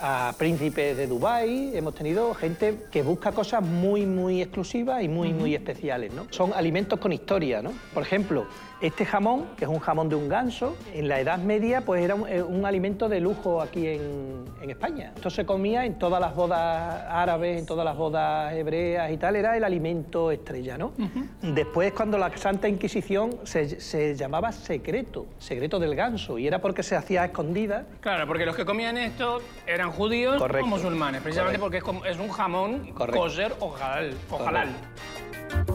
a príncipes de Dubái, hemos tenido gente que busca cosas muy exclusivas y muy especiales, ¿no? Son alimentos con historia, ¿no? Por ejemplo, este jamón, que es un jamón de un ganso, en la Edad Media pues era un alimento de lujo aquí en España. Esto se comía en todas las bodas árabes, en todas las bodas hebreas y tal, era el alimento estrella, ¿no? Después, cuando la Santa Inquisición se llamaba secreto del ganso, y era porque se hacía a escondidas. Claro, porque los que comían esto eran judíos o musulmanes, precisamente porque es un jamón kosher o halal.